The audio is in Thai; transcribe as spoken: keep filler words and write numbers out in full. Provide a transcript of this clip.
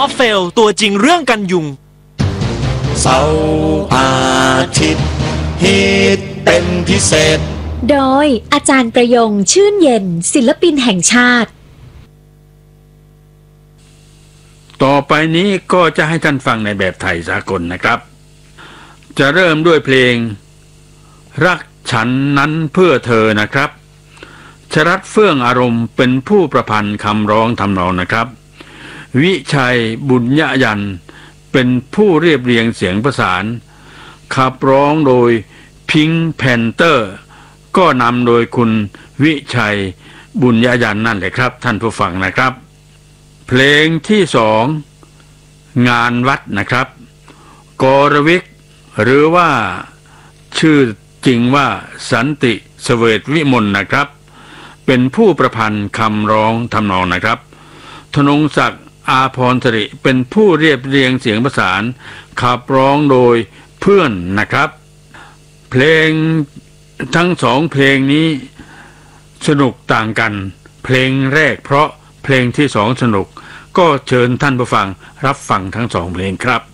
อฟเฟลตัวจริงเรื่องกันยุงเสาร์อาทิตย์ฮิตเป็นพิเศษโดยอาจารย์ประยงชื่นเย็นศิลปินแห่งชาติต่อไปนี้ก็จะให้ท่านฟังในแบบไทยสากลนะครับจะเริ่มด้วยเพลงรักฉันนั้นเพื่อเธอนะครับชรัตน์เฟื่องอารมณ์เป็นผู้ประพันธ์คำร้องทำนองนะครับวิชัยบุญญยันต์เป็นผู้เรียบเรียงเสียงประสานขับร้องโดยพิงค์แพนเตอร์ก็นำโดยคุณวิชัยบุญญยันต์นั่นแหละครับท่านผู้ฟังนะครับเพลงที่สองงานวัดนะครับกรวิกหรือว่าชื่อจริงว่าสันติเสเวตวิมลนะครับเป็นผู้ประพันธ์คำร้องทำนองนะครับธนงศักดิ์อาภรณ์สิริเป็นผู้เรียบเรียงเสียงประสานขับร้องโดยเพื่อนนะครับเพลงทั้งสองเพลงนี้สนุกต่างกันเพลงแรกเพราะเพลงที่สองสนุกก็เชิญท่านผู้ฟังรับฟังทั้งสองเพลงครับ